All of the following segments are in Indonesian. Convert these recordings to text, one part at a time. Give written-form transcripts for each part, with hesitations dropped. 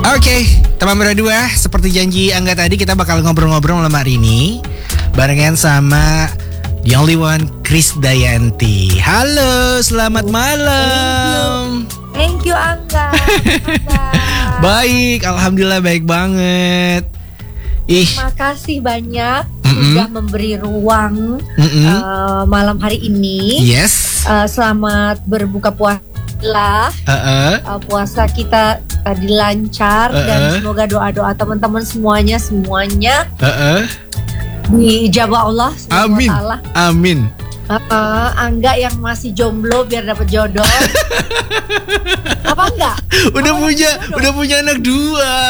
Oke, teman berdua, seperti janji Angga tadi, kita bakal ngobrol-ngobrol malam hari ini barengan sama the only one, Krisdayanti. Halo, selamat malam. Thank you Angga. Baik, alhamdulillah baik banget. Terima kasih banyak sudah memberi ruang malam hari ini. Yes. Selamat berbuka puasa. Puasa kita tadi lancar dan semoga doa-doa teman-teman semuanya diijabah Allah. Amin. Amin. Angga yang masih jomblo biar dapat jodoh. Apa enggak? Udah punya anak 2.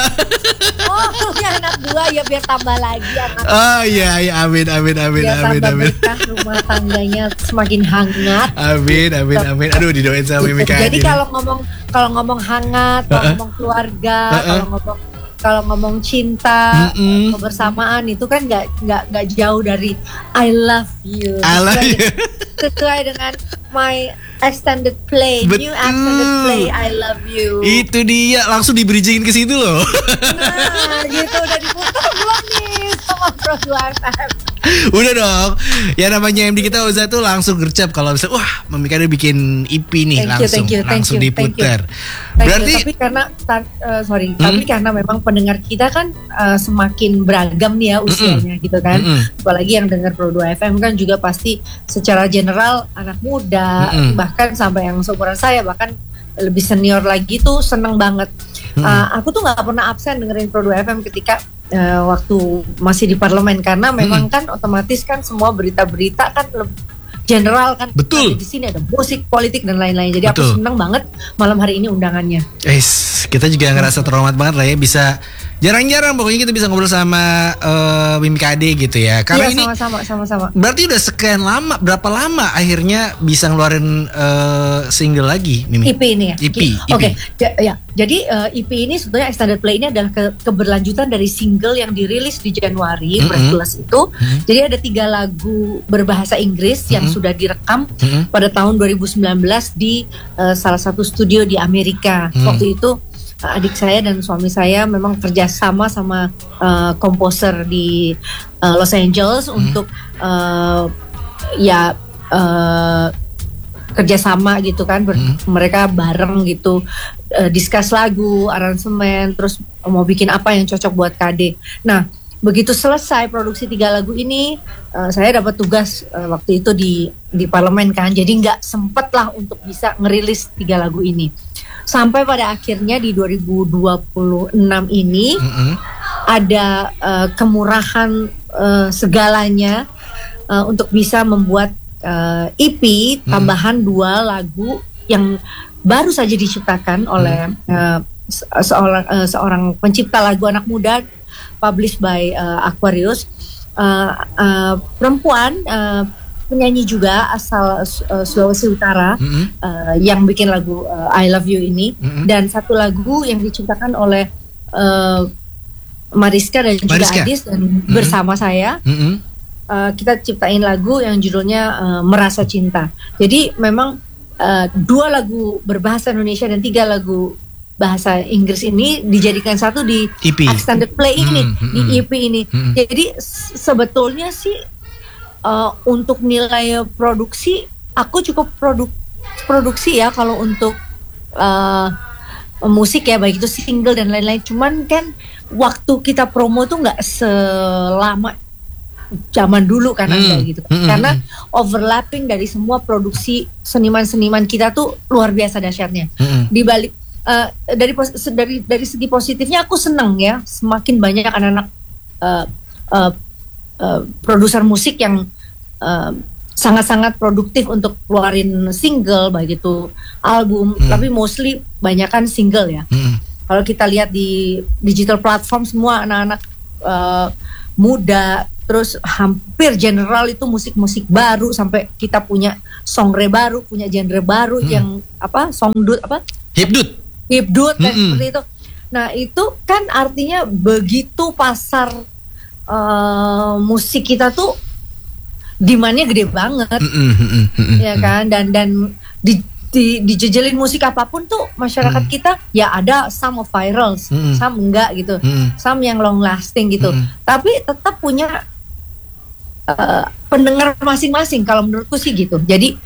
Oh, punya anak 2 ya biar tambah lagi anak. Oh iya, amin. Biar tambah berkah, rumah tangganya semakin hangat. Amin. Aduh, didoain sama Mimi Kak. Jadi kalau ngomong hangat, kalau ngomong keluarga, kalau ngomong cinta, kebersamaan itu kan nggak jauh dari I love you. Sesuai dengan my extended play, new extended play I love you. Itu dia, langsung di-bridgingin ke situ loh. Nah, gitu udah diputar belum nih sama Pro 2 FM. Udah dong. Ya namanya MD kita Oza tuh langsung gercep kalau bisa Mami Kade bikin EP nih. Langsung diputar. Berarti tapi karena tapi karena memang pendengar kita kan semakin beragam nih ya usianya gitu kan. Apalagi yang dengar Pro 2 FM kan juga pasti secara general anak muda, bahkan sampai yang seumuran saya, bahkan lebih senior lagi tuh seneng banget. Aku tuh nggak pernah absen dengerin Pro 2 FM ketika waktu masih di parlemen, karena memang kan otomatis kan semua berita-berita kan general kan. Betul. Di sini ada musik, politik dan lain-lain. Jadi aku seneng banget malam hari ini undangannya. Kita juga ngerasa terhormat banget lah ya, bisa jarang-jarang pokoknya kita bisa ngobrol sama Mimi Kade gitu ya. Karena ini sama-sama. Berarti udah sekian lama, berapa lama akhirnya bisa ngeluarin single lagi, Mimi? EP ini ya. EP. Oke. Ya. Jadi EP ini sebetulnya extended play ini adalah keberlanjutan dari single yang dirilis di Januari Breathless itu. Jadi ada 3 lagu berbahasa Inggris yang sudah direkam pada tahun 2019 di salah satu studio di Amerika. Waktu itu adik saya dan suami saya memang kerjasama sama komposer di Los Angeles untuk kerjasama gitu kan. Mereka bareng gitu discuss lagu, aransemen, terus mau bikin apa yang cocok buat Kade. Nah, begitu selesai produksi 3 lagu ini, saya dapat tugas waktu itu di parlemen kan, jadi nggak sempet lah untuk bisa ngerilis 3 lagu ini. Sampai pada akhirnya di 2026 ini ada kemurahan segalanya untuk bisa membuat EP tambahan 2 lagu yang baru saja diciptakan oleh seorang pencipta lagu anak muda, published by Aquarius, perempuan, penyanyi juga asal Sulawesi Utara, yang bikin lagu I Love You ini, dan 1 lagu yang diciptakan oleh Mariska dan juga Adis, dan bersama saya kita ciptain lagu yang judulnya Merasa Cinta. Jadi memang 2 lagu berbahasa Indonesia dan 3 lagu bahasa Inggris ini dijadikan satu di EP. extended play ini, di EP ini. Jadi sebetulnya sih untuk nilai produksi aku cukup produksi ya kalau untuk musik ya, baik itu single dan lain-lain. Cuman kan waktu kita promo tuh nggak selama zaman dulu kan ada gitu. Karena overlapping dari semua produksi seniman-seniman kita tuh luar biasa dahsyatnya. Di balik dari segi positifnya aku seneng ya, semakin banyak anak-anak produser musik yang sangat-sangat produktif untuk keluarin single, baik itu album, tapi mostly banyakan single ya. Kalau kita lihat di digital platform, semua anak-anak muda, terus hampir general itu musik-musik baru, sampai kita punya genre baru, punya genre baru yang songdut hipdut dan seperti itu. Nah itu kan artinya begitu pasar musik kita tuh demand-nya gede banget, ya kan, dan dijejelin musik apapun tuh masyarakat kita ya ada some of virals, some enggak gitu, some yang long lasting gitu. Tapi tetap punya pendengar masing-masing kalau menurutku sih gitu. Jadi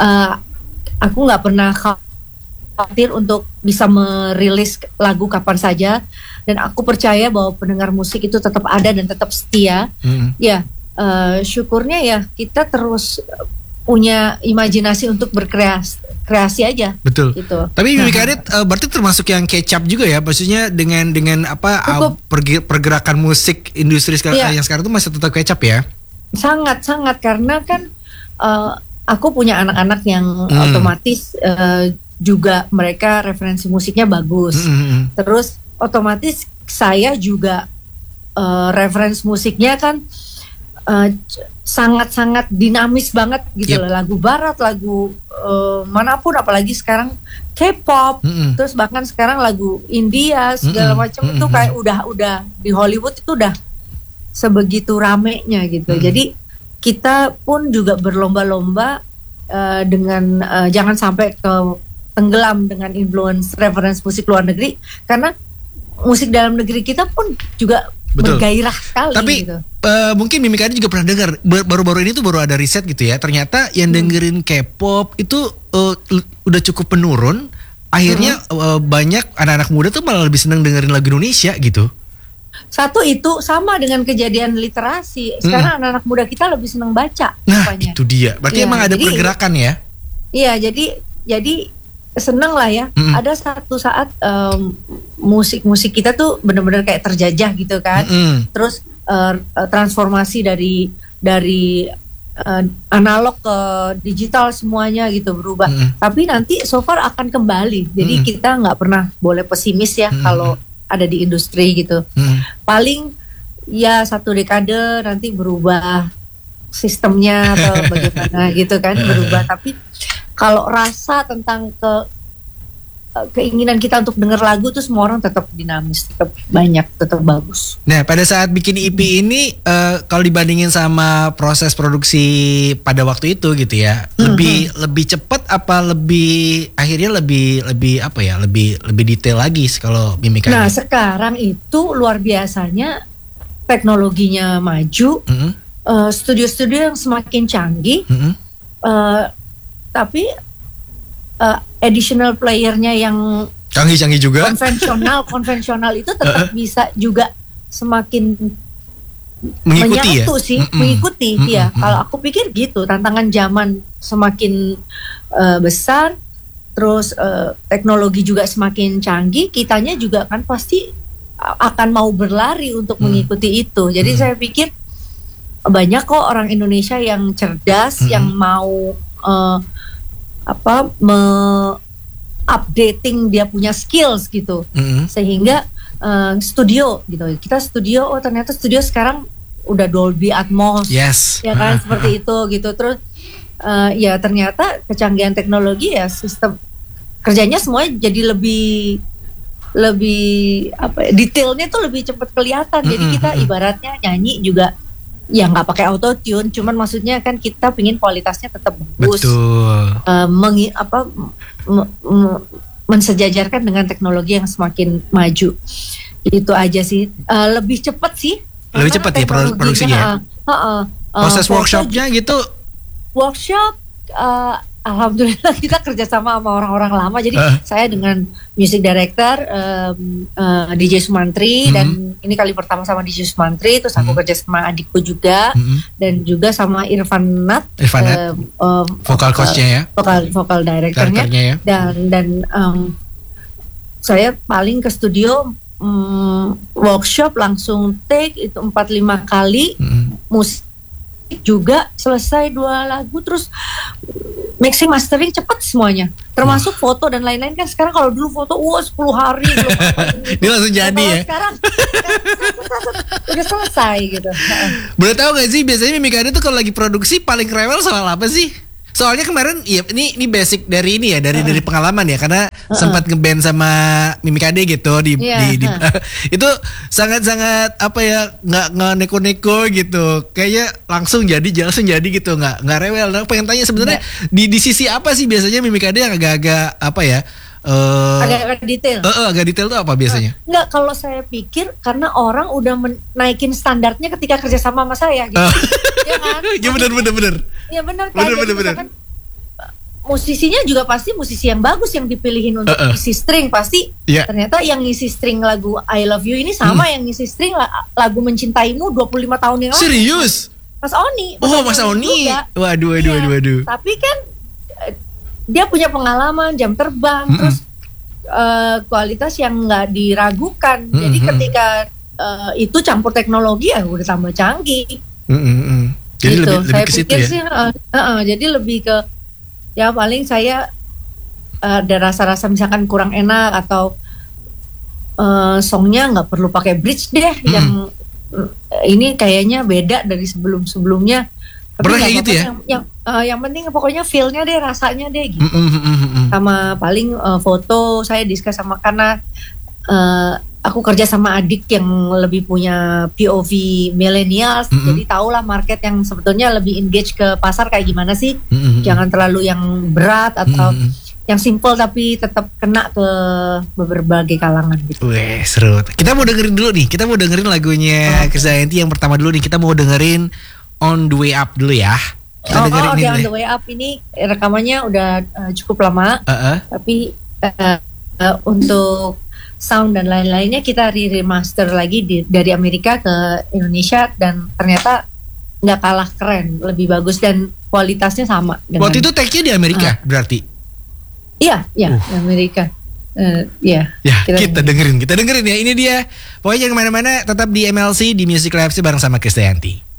aku nggak pernah khawatir untuk bisa merilis lagu kapan saja, dan aku percaya bahwa pendengar musik itu tetap ada dan tetap setia. Ya, syukurnya ya kita terus punya imajinasi untuk berkreasi aja. Betul. Gitu. Tapi Mimi Karit berarti termasuk yang kecap juga ya, maksudnya dengan pergerakan musik industri sekarang yang sekarang itu masih tetap kecap ya? Sangat karena kan aku punya anak-anak yang otomatis juga mereka referensi musiknya bagus. Terus otomatis saya juga referensi musiknya kan sangat-sangat dinamis banget gitu loh. Lagu barat, lagu manapun, apalagi sekarang K-pop, terus bahkan sekarang lagu India segala macam itu kayak udah di Hollywood itu udah sebegitu ramenya gitu. Jadi kita pun juga berlomba-lomba dengan jangan sampai tenggelam dengan influence reference musik luar negeri, karena musik dalam negeri kita pun juga bergairah sekali. Tapi gitu. Mungkin Mimi Karit juga pernah dengar baru-baru ini tuh baru ada riset gitu ya, ternyata yang dengerin K-pop itu udah cukup menurun. Akhirnya banyak anak-anak muda tuh malah lebih seneng dengerin lagu Indonesia gitu. Satu itu sama dengan kejadian literasi. Sekarang anak-anak muda kita lebih seneng baca. Nah rupanya. Itu dia. Berarti emang ada pergerakan ya? Iya, jadi seneng lah ya. Ada satu saat musik kita tuh benar-benar kayak terjajah gitu kan. Terus transformasi dari analog ke digital semuanya gitu berubah. Tapi nanti so far akan kembali. Jadi kita nggak pernah boleh pesimis ya kalau ada di industri gitu. Paling ya 1 dekade nanti berubah sistemnya atau bagaimana gitu kan, berubah. Tapi kalau rasa tentang keinginan kita untuk denger lagu tuh semua orang tetap dinamis, tetap banyak, tetap bagus. Nah, pada saat bikin EP ini kalau dibandingin sama proses produksi pada waktu itu gitu ya, lebih cepat apa akhirnya lebih apa ya, lebih detail lagi kalau Mimi Karit? Nah, sekarang itu luar biasanya teknologinya maju, studio-studio yang semakin canggih, tapi additional playernya yang canggih juga, konvensional itu tetap bisa juga semakin mengikuti menyatu sih, mengikuti ya. Kalau aku pikir gitu, tantangan zaman semakin besar, terus teknologi juga semakin canggih, kitanya juga kan pasti akan mau berlari untuk mengikuti itu. Jadi saya pikir banyak kok orang Indonesia yang cerdas, yang mau updating dia punya skills gitu, sehingga studio gitu, kita studio, ternyata studio sekarang udah Dolby Atmos, ya kan, seperti itu gitu. Terus ya ternyata kecanggihan teknologi ya, sistem kerjanya semuanya jadi lebih detailnya tuh lebih cepat kelihatan. Jadi kita ibaratnya nyanyi juga ya nggak pakai autotune, cuman maksudnya kan kita pingin kualitasnya tetap bagus. Betul. Mensejajarkan dengan teknologi yang semakin maju. Itu aja sih. Lebih cepat sih. Lebih cepat ya produksinya. Proses workshopnya gitu. Workshop. Alhamdulillah kita kerjasama sama orang-orang lama. Jadi saya dengan music director DJ Sumantri, dan ini kali pertama sama DJ Sumantri. Terus aku kerja sama adikku juga, dan juga sama Irfan Nat, vokal coachnya ya, vokal directornya ya. Dan saya paling ke studio workshop langsung take itu 4-5 kali, musik juga selesai 2 lagu, terus mixing mastering cepet semuanya, termasuk foto dan lain-lain. Kan sekarang kalau dulu foto 10 hari ini langsung jadi ya. Sekarang udah selesai gitu. Boleh tahu gak sih biasanya Mimi Karit tuh kalau lagi produksi paling rewel soal apa sih? Soalnya kemarin ya ini basic dari ini ya dari pengalaman ya karena sempat ngeband sama Mimi Kade gitu di itu sangat-sangat apa ya nggak neko-neko gitu kayaknya langsung jadi gitu nggak rewel. Nah, pengen tanya sebenarnya di sisi apa sih biasanya Mimi Kade yang agak-agak apa ya agak detail. Agak detail tuh apa biasanya? Enggak, kalau saya pikir karena orang udah naikin standarnya ketika kerja sama saya gitu. Ya kan? Ya benar. Ya benar kan. Benar. Musisinya juga pasti musisi yang bagus yang dipilihin untuk isi string pasti. Ternyata yang ngisi string lagu I Love You ini sama yang ngisi string lagu Mencintaimu 25 tahun yang lalu. Serius? Mas Oni. Mas Oni. Waduh. Tapi kan dia punya pengalaman jam terbang terus kualitas yang nggak diragukan. Jadi ketika itu campur teknologi ya udah tambah canggih. Jadi gitu. lebih Saya ke situ pikir ya. Sih, jadi lebih ke ya paling saya ada rasa-rasa misalkan kurang enak atau songnya nggak perlu pakai bridge deh yang ini kayaknya beda dari sebelum-sebelumnya. Pernah kayak gitu ya? Yang penting pokoknya feel-nya deh, rasanya deh gitu. Sama paling foto saya discuss sama karena aku kerja sama adik yang lebih punya POV millennials, jadi tahulah market yang sebetulnya lebih engage ke pasar kayak gimana sih. Jangan terlalu yang berat atau yang simple tapi tetap kena ke berbagai kalangan gitu. Wih, seru. Kita mau dengerin dulu nih. Kita mau dengerin lagunya Krisdayanti yang pertama dulu nih. Kita mau dengerin On The Way Up dulu ya. Kita dengerin ini On The Way Up ini rekamannya udah cukup lama. Tapi untuk sound dan lain-lainnya kita remaster lagi dari Amerika ke Indonesia dan ternyata nggak kalah keren, lebih bagus dan kualitasnya sama. Waktu itu take-nya di Amerika berarti? Iya, di Amerika. Ya, kita dengerin ya. Ini dia. Pokoknya jangan kemana-mana, tetap di MLC di Music Live bareng sama Krisdayanti.